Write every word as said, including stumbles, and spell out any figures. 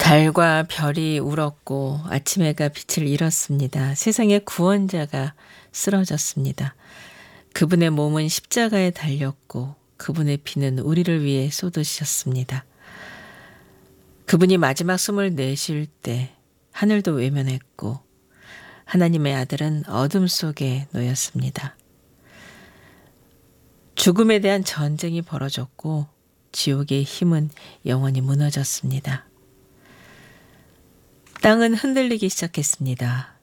달과 별이 울었고 아침 해가 빛을 잃었습니다. 세상의 구원자가 쓰러졌습니다. 그분의 몸은 십자가에 달렸고 그분의 피는 우리를 위해 쏟으셨습니다. 그분이 마지막 숨을 내쉴 때 하늘도 외면했고 하나님의 아들은 어둠 속에 놓였습니다. 죽음에 대한 전쟁이 벌어졌고 지옥의 힘은 영원히 무너졌습니다. 땅은 흔들리기 시작했습니다.